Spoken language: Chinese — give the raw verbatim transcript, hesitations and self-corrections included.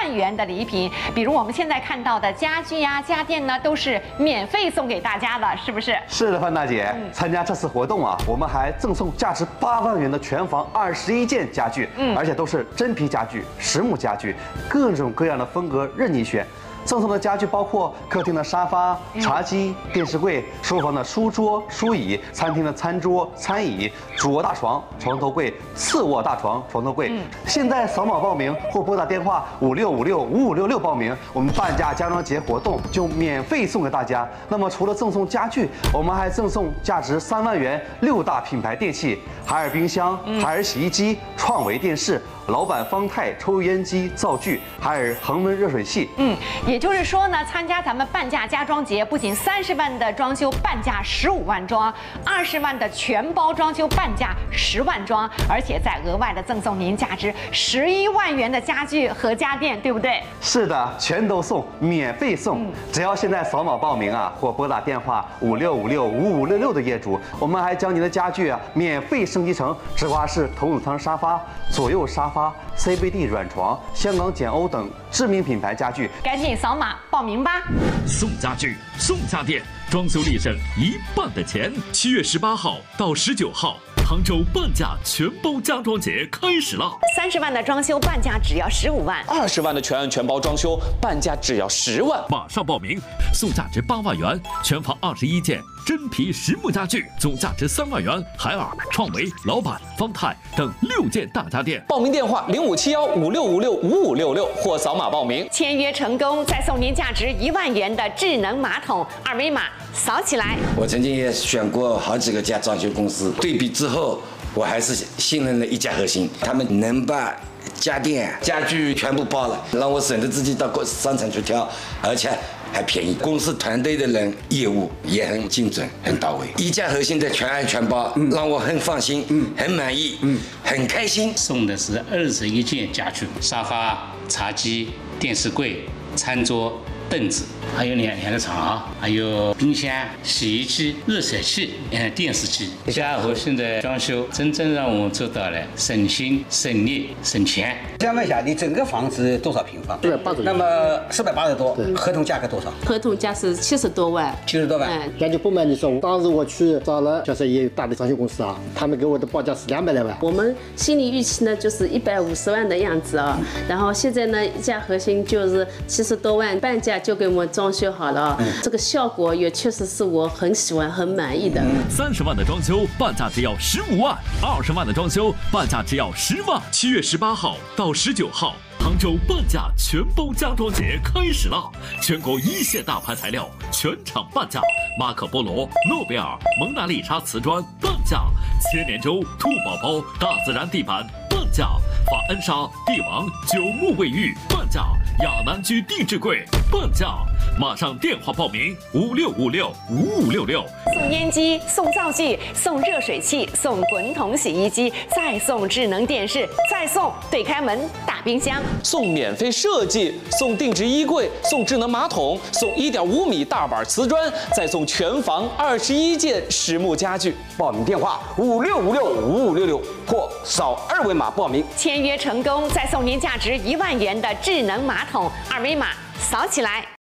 万元的礼品，比如我们现在看到的家具呀、家电呢，都是免费送给大家的，是不是？ 是的，范大姐，嗯、参加这次活动啊，我们还赠送价值八万元的全房二十一件家具，嗯，而且都是真皮家具、实木家具，各种各样的风格任你选。 赠送的家具包括客厅的沙发、茶几、电视柜；书房的书桌、书椅；餐厅的餐桌、餐椅；主卧大床、床头柜；次卧大床、床头柜。现在扫码报名或拨打电话五六五六五五六六报名，我们半价家装节活动就免费送给大家。那么除了赠送家具，我们还赠送价值三万元六大品牌电器：海尔冰箱、海尔洗衣机、创维电视、老板方太抽油烟机、灶具、海尔恒温热水器。嗯。 也就是说呢，参加咱们半价家装节，不仅三十万的装修半价十五万装，二十万的全包装修半价十万装，而且再额外的赠送您价值十一万元的家具和家电，对不对？ 是的，全都送，免费送。嗯、只要现在扫码报名啊，或拨打电话五六五六五五六六的业主，我们还将您的家具啊免费升级成直滑式头等舱沙发、左右沙发、C B D 软床、香港简欧等知名品牌家具。 赶紧扫码报名吧！ 送家具，送家电，装修立省一半的钱。七月十八号到十九号，杭州半价全包家装节开始了。 三十万的装修半价只要十五万， 二十万的全案全包装修半价只要十万。 马上报名，送价值八万元，全房二十一件真皮实木家具，总价值三万元。海尔、创维、老板、方太等六件大家电。 报名电话零五七幺五六五六五五六六或扫码报名。 签约成功，再送您价值一万元的智能马桶，二维码扫起来。 我曾经也选过好几个家装修公司，对比之后，我还是信任了一家核心，他们能把家电、家具全部包了，让我省得自己到商场去挑，而且还便宜。公司团队的人业务也很精准、很到位，一家核心的全案全包，嗯、让我很放心、嗯、很满意、嗯、很开心。 送的是二十一件家具，沙发、茶几、电视柜、餐桌、凳子，还有两两个床，还有冰箱、洗衣机、热水器、嗯，电视机。家和现在装修真正让我做到了省心、省力、省钱。 想问一下，你整个房子多少平方？ 四百八十。 那么四百八十多，合同价格多少？ 合同价是七十多万。 七十多万。 嗯，感觉不瞒你说，当时我去找了，就是也有大的装修公司啊，他们给我的报价是两百来万。 我们心理预期呢就是一百五十万的样子啊，然后现在呢一家核心就是七十多万，半价就给我们装修好了，嗯、这个效果也确实是我很喜欢、很满意的。 三十万的装修半价只要十五万，二十万的装修半价只要十万。七月十八号到十九号，杭州半价全包家装节开始了，全国一线大牌材料全场半价，马可波罗、诺贝尔、蒙娜丽莎瓷砖半价，千年舟、兔宝宝、大自然地板半价，法恩莎、帝王、九牧卫浴半价，亚南居定制柜半价。马上电话报名五六五六五五六六。 送烟机，送灶具，送热水器，送滚筒洗衣机，再送智能电视，再送对开门大冰箱， 送免费设计，送定制衣柜，送智能马桶，送一点五米大板瓷砖，再送全房二十一件实木家具。 报名电话五六五六五五六六或扫二维码报名。 签约成功，再送您价值一万元的智能马桶，二维码扫起来。